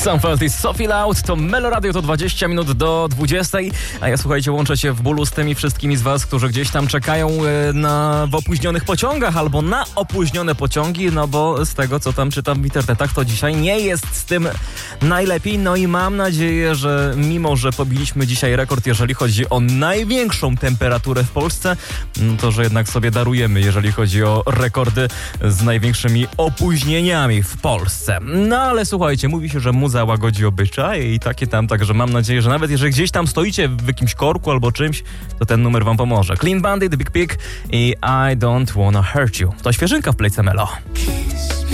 Sam Feltis, Sophie Loud, to Melo Radio, to 20 minut do 20. A ja, słuchajcie, łączę się w bólu z tymi wszystkimi z was, którzy gdzieś tam czekają w opóźnionych pociągach albo na opóźnione pociągi, no bo z tego, co tam czytam w internetach, to dzisiaj nie jest z tym najlepiej. No i mam nadzieję, że mimo, że pobiliśmy dzisiaj rekord, jeżeli chodzi o największą temperaturę w Polsce, no to, że jednak sobie darujemy, jeżeli chodzi o rekordy z największymi opóźnieniami w Polsce. No ale słuchajcie, mówi się, że muza łagodzi obyczaje i takie tam, także mam nadzieję, że nawet jeżeli gdzieś tam stoicie w jakimś korku albo czymś, to ten numer wam pomoże. Clean Bandit, The Big Pig i I Don't Wanna Hurt You. To świeżynka w Playce Melo.